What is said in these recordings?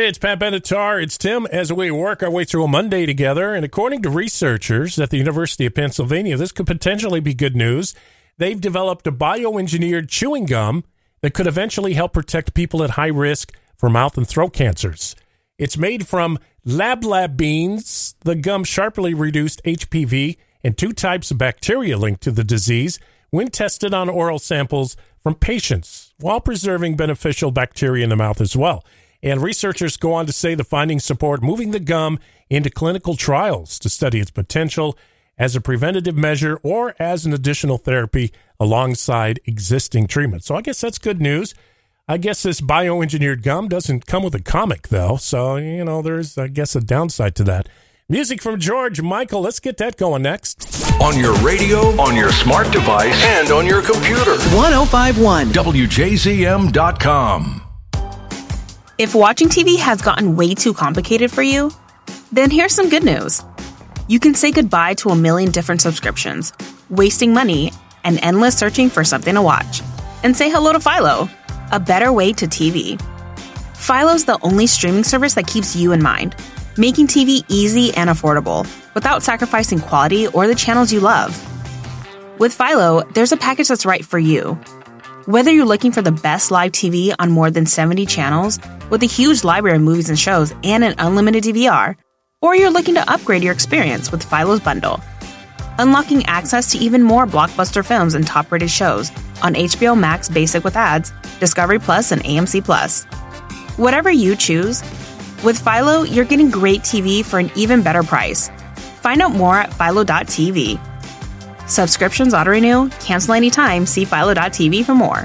Hey, it's Pat Benatar. It's Tim as we work our way through a Monday together. And according to researchers at the University of Pennsylvania, this could potentially be good news. They've developed a bioengineered chewing gum that could eventually help protect people at high risk for mouth and throat cancers. It's made from lab beans. The gum sharply reduced HPV and 2 types of bacteria linked to the disease when tested on oral samples from patients, while preserving beneficial bacteria in the mouth as well. And researchers go on to say the findings support moving the gum into clinical trials to study its potential as a preventative measure or as an additional therapy alongside existing treatment. So I guess that's good news. I guess this bioengineered gum doesn't come with a comic, though. So, there's, I guess, a downside to that. Music from George Michael. Let's get that going next. On your radio, on your smart device, and on your computer. 105.1 WJZM.com. If watching TV has gotten way too complicated for you, then here's some good news. You can say goodbye to a million different subscriptions, wasting money, and endless searching for something to watch. And say hello to Philo, a better way to TV. Philo's the only streaming service that keeps you in mind, making TV easy and affordable without sacrificing quality or the channels you love. With Philo, there's a package that's right for you. Whether you're looking for the best live TV on more than 70 channels with a huge library of movies and shows and an unlimited DVR, or you're looking to upgrade your experience with Philo's bundle, unlocking access to even more blockbuster films and top-rated shows on HBO Max Basic with ads, Discovery Plus, and AMC Plus. Whatever you choose, with Philo, you're getting great TV for an even better price. Find out more at philo.tv. Subscriptions auto-renew, cancel anytime, see philo.tv for more.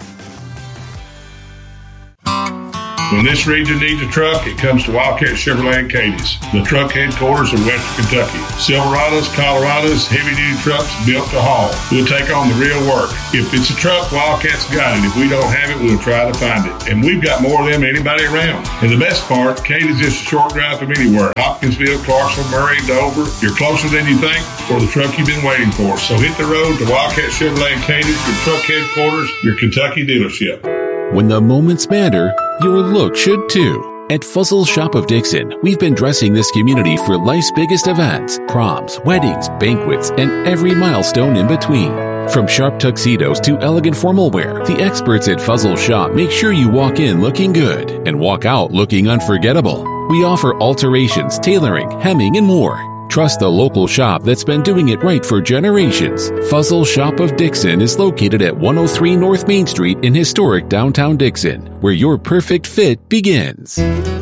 When this region needs a truck, it comes to Wildcat Chevrolet in Cadiz, the truck headquarters of Western Kentucky. Silverados, Colorados, heavy-duty trucks built to haul. We'll take on the real work. If it's a truck, Wildcat's got it. If we don't have it, we'll try to find it. And we've got more of them than anybody around. And the best part, Cadiz is just a short drive from anywhere. Hopkinsville, Clarksville, Murray, Dover. You're closer than you think for the truck you've been waiting for. So hit the road to Wildcat Chevrolet in Cadiz, your truck headquarters, your Kentucky dealership. When the moments matter, your look should too. At Fuzzle Shop of Dixon, we've been dressing this community for life's biggest events, proms, weddings, banquets, and every milestone in between. From sharp tuxedos to elegant formal wear, the experts at Fuzzle Shop make sure you walk in looking good and walk out looking unforgettable. We offer alterations, tailoring, hemming, and more. Trust the local shop that's been doing it right for generations. Fuzzle Shop of Dixon is located at 103 North Main Street in historic downtown Dixon, where your perfect fit begins.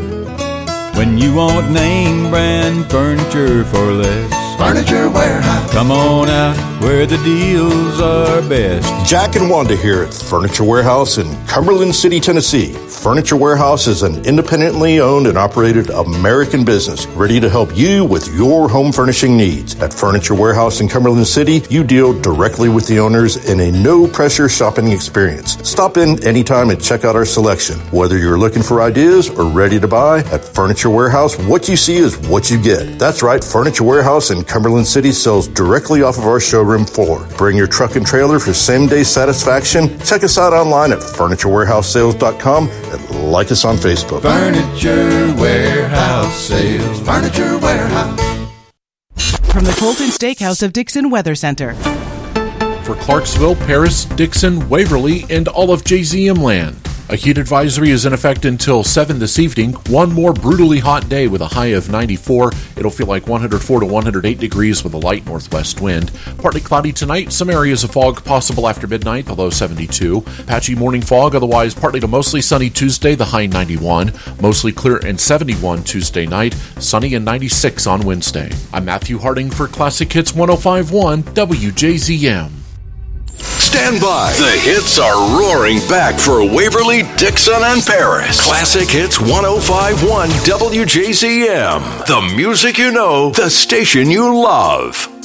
When you want name brand furniture for less, Furniture Warehouse. Come on out where the deals are best. Jack and Wanda here at Furniture Warehouse in Cumberland City, Tennessee. Furniture Warehouse is an independently owned and operated American business ready to help you with your home furnishing needs. At Furniture Warehouse in Cumberland City, you deal directly with the owners in a no-pressure shopping experience. Stop in anytime and check out our selection. Whether you're looking for ideas or ready to buy, at Furniture Warehouse, what you see is what you get. That's right, Furniture Warehouse in Cumberland City sells directly off of our showroom floor. Bring your truck and trailer for same-day satisfaction. Check us out online at FurnitureWarehouseSales.com and like us on Facebook. Furniture Warehouse Sales. Furniture Warehouse. From the Colton Steakhouse of Dixon Weather Center. For Clarksville, Paris, Dixon, Waverly, and all of JZM land. A heat advisory is in effect until 7 this evening. One more brutally hot day with a high of 94. It'll feel like 104 to 108 degrees with a light northwest wind. Partly cloudy tonight. Some areas of fog possible after midnight, the low 72. Patchy morning fog, otherwise partly to mostly sunny Tuesday, the high 91. Mostly clear and 71 Tuesday night. Sunny and 96 on Wednesday. I'm Matthew Harding for Classic Hits 105.1 WJZM. Stand by. The hits are roaring back for Waverly, Dixon, and Paris. Classic Hits 105.1 WJZM. The music you know, the station you love.